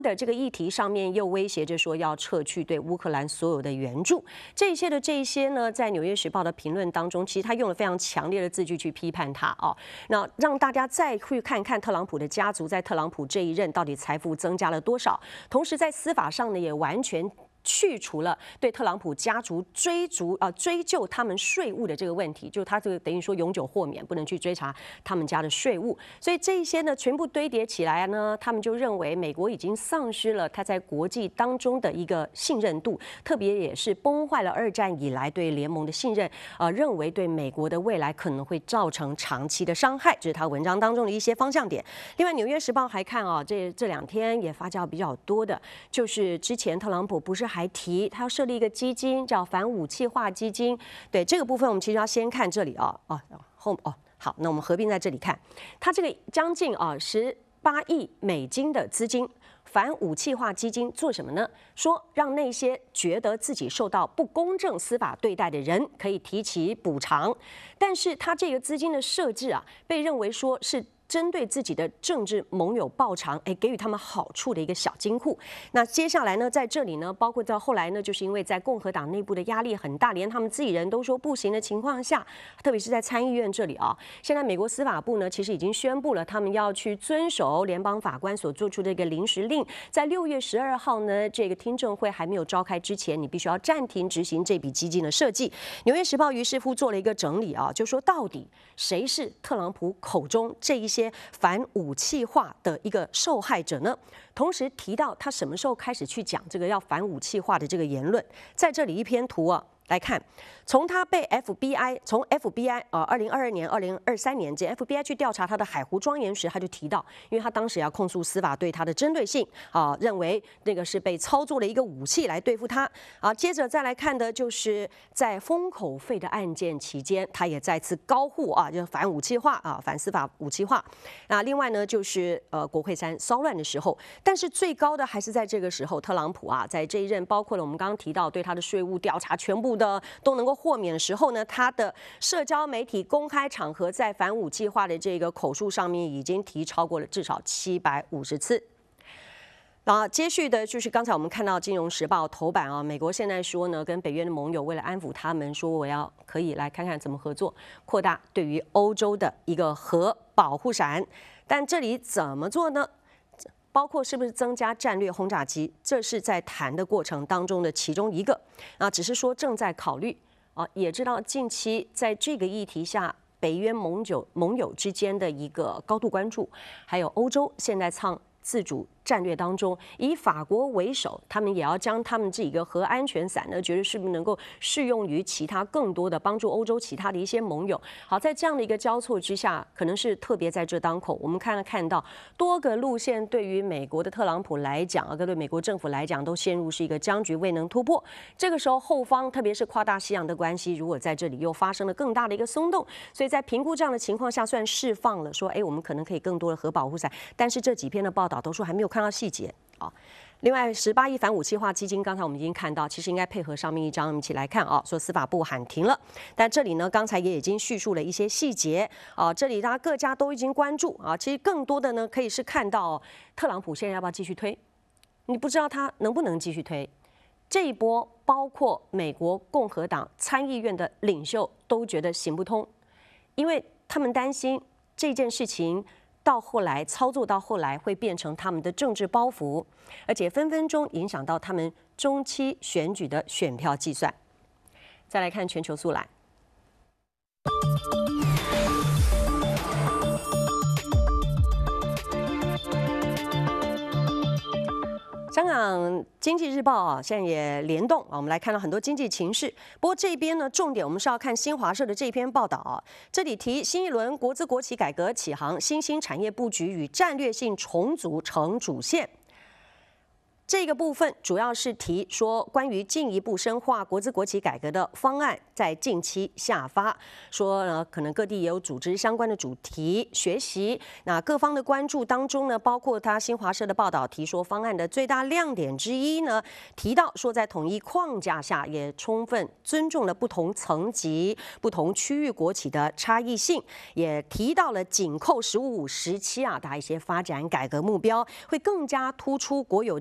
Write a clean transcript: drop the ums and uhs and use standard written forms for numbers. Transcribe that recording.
的这个议题上面又威胁着说要撤去对乌克兰所有的援助，这些呢，在《纽约时报》的评论当中，其实他用了非常强烈的字句去批判他哦。那让大家再去看看特朗普的家族在特朗普这一任到底财富增加了多少，同时在司法上呢也完全去除了对特朗普家族追究他们税务的这个问题，就他这个等于说永久豁免，不能去追查他们家的税务。所以这一些呢，全部堆叠起来呢，他们就认为美国已经丧失了他在国际当中的一个信任度，特别也是崩坏了2战以来对联盟的信任，认为对美国的未来可能会造成长期的伤害，这是他文章当中的一些方向点。另外，《纽约时报》还看啊，这2天也发酵比较多的，就是之前特朗普不是还提他要设立一个基金，叫反武器化基金。对这个部分，我们其实要先看这里啊，好，那我们合并在这里看，他这个将近18亿美金的资金。反武器化基金做什么呢？说让那些觉得自己受到不公正司法对待的人可以提起补偿，但是他这个资金的设置啊，被认为说是针对自己的政治盟友报偿，给予他们好处的一个小金库。那接下来呢，在这里呢，包括到后来呢，就是因为在共和党内部的压力很大，连他们自己人都说不行的情况下，特别是在参议院这里啊，现在美国司法部呢，其实已经宣布了，他们要去遵守联邦法官所做出的一个临时令，在6月12号呢，这个听证会还没有召开之前，你必须要暂停执行这笔基金的设计。纽约时报于是乎做了一个整理啊，就说到底谁是特朗普口中这一些反武器化的一个受害者呢？同时提到他什么时候开始去讲这个要反武器化的这个言论，在这里一篇图啊。来看，从他被 FBI 2022年、2023年间 FBI 去调查他的海湖庄园时，他就提到，因为他当时要控诉司法对他的针对性认为那个是被操作了一个武器来对付他接着再来看的就是在封口费的案件期间，他也再次高呼就是反武器化反司法武器化。那另外呢，就是国会山骚乱的时候，但是最高的还是在这个时候，特朗普在这一任包括了我们刚刚提到对他的税务调查全部都能够豁免的时候呢，他的社交媒体公开场合在反武器化的这个口述上面已经提超过了至少750次。然后接续的就是刚才我们看到《金融时报》头版美国现在说呢，跟北约的盟友为了安抚他们，说我要可以来看看怎么合作，扩大对于欧洲的一个核保护伞。但这里怎么做呢？包括是不是增加战略轰炸机，这是在谈的过程当中的其中一个只是说正在考虑也知道近期在这个议题下，北约盟友之间的一个高度关注，还有欧洲现在自主战略当中，以法国为首，他们也要将他们这个核安全伞呢，觉得是不是能够适用于其他更多的帮助欧洲其他的一些盟友。好，在这样的一个交错之下，可能是特别在这当口，我们看到多个路线对于美国的特朗普来讲对美国政府来讲都陷入是一个僵局未能突破。这个时候后方特别是跨大西洋的关系，如果在这里又发生了更大的一个松动，所以在评估这样的情况下，虽然释放了说我们可能可以更多的核保护伞，但是这几篇的报道都说还没有看到细节另外，18亿反武器化基金，刚才我们已经看到，其实应该配合上面一张，我们一起来看说司法部喊停了。但这里呢，刚才也已经叙述了一些细节这里大家各家都已经关注其实更多的呢，可以是看到特朗普现在要不要继续推，你不知道他能不能继续推。这一波包括美国共和党参议院的领袖都觉得行不通，因为他们担心这件事情到后来操作到后来会变成他们的政治包袱，而且分分钟影响到他们中期选举的选票计算。再来看全球速览。香港经济日报现在也联动我们来看到很多经济情势。不过这边呢，重点我们是要看新华社的这篇报道这里提新一轮国资国企改革起航，新兴产业布局与战略性重组成主线。 这个部分主要是提说，关于进一步深化国资国企改革的方案，在近期下发，说呢，可能各地也有组织相关的主题学习。那各方的关注当中呢，包括他新华社的报道提说，方案的最大亮点之一呢，提到说在统一框架下，也充分尊重了不同层级、不同区域国企的差异性，也提到了紧扣“15-5”时期啊，它一些发展改革目标，会更加突出国有